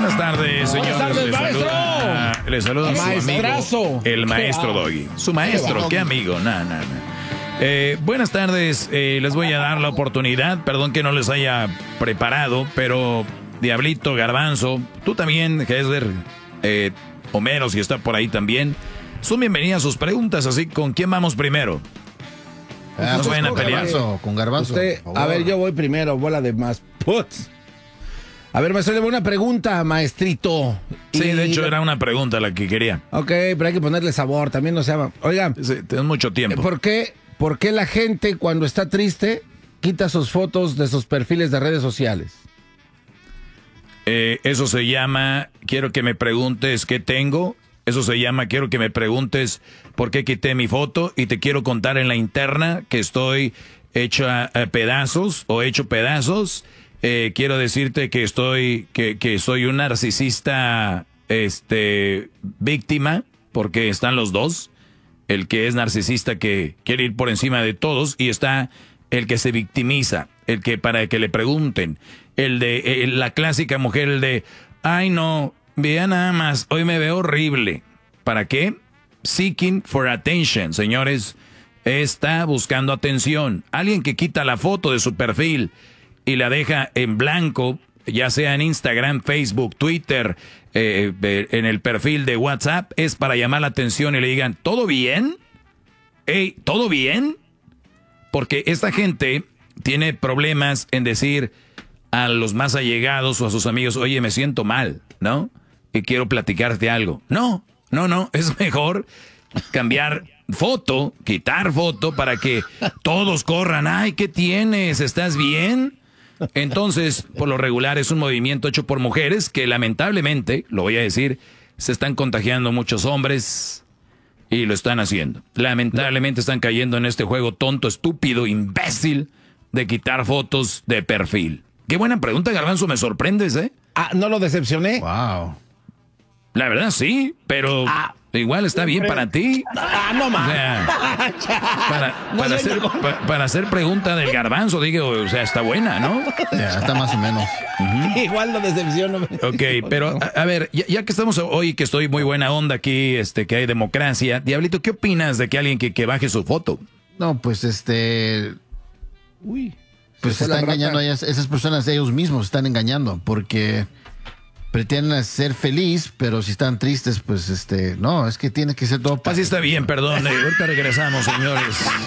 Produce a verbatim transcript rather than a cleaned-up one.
Buenas tardes, señores. Buenas tardes, les maestro. Saluda, les saluda su Maestrazo. amigo, el maestro Doggy. Su maestro, qué amigo. No, no, no. Eh, buenas tardes, eh, les voy a dar la oportunidad. Perdón que no les haya preparado, pero Diablito, Garbanzo, tú también, Hesler, eh, Homero, si está por ahí también. Son bienvenidas sus preguntas, así, ¿con quién vamos primero? Ah, no se vayan a pelear. Garbanzo, con Garbanzo. Usted, a ver, yo voy primero, bola de más puts. A ver, maestro, le voy a una pregunta, maestrito. Sí, Y- de hecho era una pregunta la que quería. Ok, pero hay que ponerle sabor, también no se llama. Oiga, Sí, tenés mucho tiempo. ¿por qué, ¿por qué la gente cuando está triste quita sus fotos de sus perfiles de redes sociales? Eh, eso se llama, quiero que me preguntes qué tengo. Eso se llama, quiero que me preguntes por qué quité mi foto y te quiero contar en la interna que estoy hecho a, a pedazos o hecho pedazos. Eh, quiero decirte que estoy, que, que soy un narcisista, este, víctima, porque están los dos. El que es narcisista que quiere ir por encima de todos y está el que se victimiza, el que para que le pregunten, el de el- la clásica mujer, el de, ay no, vea nada más, hoy me veo horrible. ¿Para qué? Seeking for attention, señores, está buscando atención. Alguien que quita la foto de su perfil y la deja en blanco, ya sea en Instagram, Facebook, Twitter, eh, eh, en el perfil de WhatsApp, es para llamar la atención y le digan, ¿todo bien? Hey, ¿todo bien? Porque esta gente tiene problemas en decir a los más allegados o a sus amigos, oye, me siento mal, ¿no? Y quiero platicarte algo. No, no, no, es mejor cambiar foto, quitar foto para que todos corran. Ay, ¿qué tienes? ¿Estás bien? Entonces, por lo regular es un movimiento hecho por mujeres que lamentablemente, lo voy a decir, se están contagiando muchos hombres y lo están haciendo. Lamentablemente están cayendo en este juego tonto, estúpido, imbécil de quitar fotos de perfil. Qué buena pregunta, Garbanzo, me sorprendes, ¿eh? Ah, ¿no lo decepcioné? Wow. La verdad sí, pero Ah. igual está bien para ti. Ah, no O más. sea, para, No para, venga hacer, con- pa- para hacer pregunta del Garbanzo, digo, o sea, está buena, ¿no? Ya, está más o menos. Igual lo decepciono. Ok, pero a, a ver, ya, ya que estamos hoy, que estoy muy buena onda aquí, este, que hay democracia, Diablito, ¿qué opinas de que alguien que, que baje su foto? No, pues este. Uy. Pues se se fue está la engañando a rata. ellas, esas personas, ellos mismos se están engañando porque pretenden ser feliz, pero si están tristes, pues este, no, es que tiene que ser todo Así está bien, perdón. eh, ahorita regresamos, señores.